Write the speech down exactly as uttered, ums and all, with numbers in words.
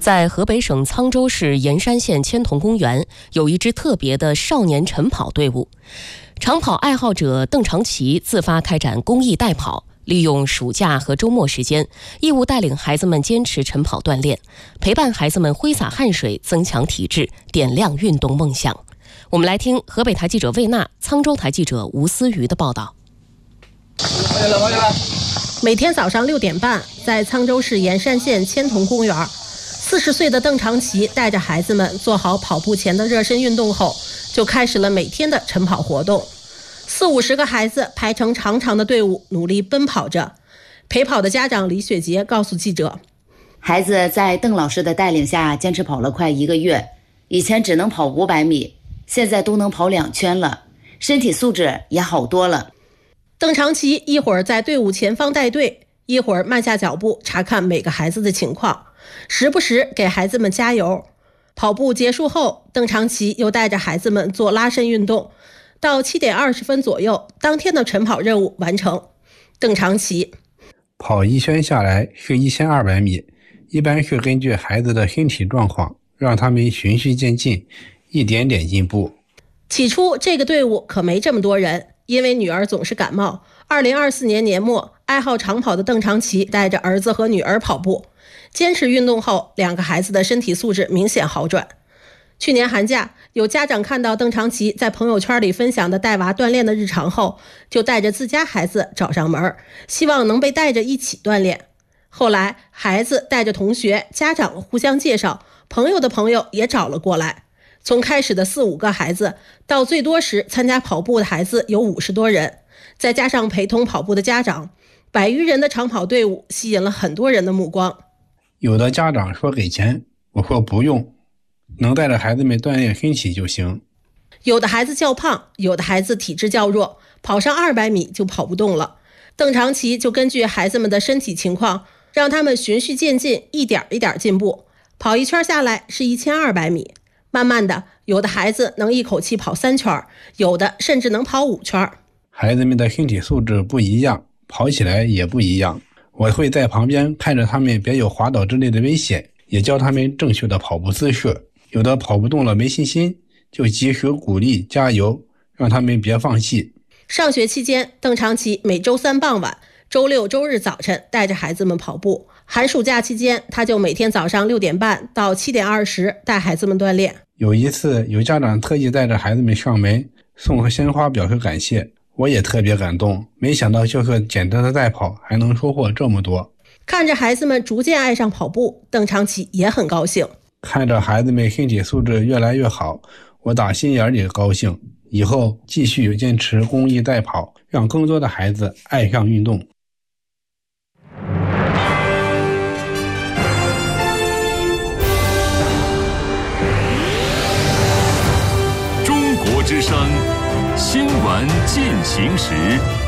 在河北省沧州市盐山县千桐公园，有一支特别的少年晨跑队伍。长跑爱好者邓长奇自发开展公益代跑，利用暑假和周末时间，义务带领孩子们坚持晨跑锻炼，陪伴孩子们挥洒汗水，增强体质，点亮运动梦想。我们来听河北台记者魏娜、沧州台记者吴思瑜的报道。 每天早上六点半，在沧州市盐山县千桐公园，四十岁的邓长奇带着孩子们做好跑步前的热身运动后，就开始了每天的晨跑活动。四五十个孩子排成长长的队伍，努力奔跑着。陪跑的家长李雪杰告诉记者， 孩子在邓老师的带领下坚持跑了快一个月，以前只能跑五百米，现在都能跑两圈了，身体素质也好多了。 邓长奇一会儿在队伍前方带队，一会儿慢下脚步查看每个孩子的情况，时不时给孩子们加油。跑步结束后，邓长奇又带着孩子们做拉伸运动，到七点二十分左右，当天的晨跑任务完成。邓长奇跑一圈下来是一千二百米，一般是根据孩子的身体状况，让他们循序渐进，一点点进步。 起初这个队伍可没这么多人，因为女儿总是感冒。二零二四年年末，爱好长跑的邓长奇带着儿子和女儿跑步，坚持运动后，两个孩子的身体素质明显好转。去年寒假，有家长看到邓长奇在朋友圈里分享的带娃锻炼的日常后，就带着自家孩子找上门，希望能被带着一起锻炼。后来孩子带着同学、家长互相介绍，朋友的朋友也找了过来。从开始的四五个孩子，到最多时参加跑步的孩子有五十多人，再加上陪同跑步的家长，百余人的长跑队伍吸引了很多人的目光。 有的家长说给钱，我说不用，能带着孩子们锻炼身体就行。 有的孩子较胖，有的孩子体质较弱，跑上二百米就跑不动了。邓长奇就根据孩子们的身体情况，让他们循序渐进，一点一点进步。跑一圈下来是一千二百米，慢慢的，有的孩子能一口气跑三圈，有的甚至能跑五圈。 孩子们的身体素质不一样，跑起来也不一样。我会在旁边看着他们别有滑倒之类的危险，也教他们正确的跑步姿势。有的跑不动了没信心，就及时鼓励加油，让他们别放弃。 上学期间，邓长奇每周三傍晚、周六周日早晨带着孩子们跑步。寒暑假期间，他就每天早上六点半到七点二十带孩子们锻炼。 有一次，有家长特意带着孩子们上门送鲜花表示感谢，我也特别感动。没想到就是简单的代跑还能收获这么多。 看着孩子们逐渐爱上跑步，邓长奇也很高兴。 看着孩子们身体素质越来越好，我打心眼里高兴。以后继续坚持公益代跑，让更多的孩子爱上运动。 中国之声，新闻进行时。